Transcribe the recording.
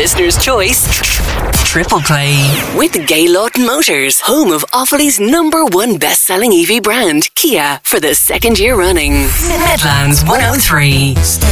listener's choice. Triple Play. With Gaylord Motors, home of Offaly's #1 best-selling EV brand, Kia, for the second year running. Midlands 103.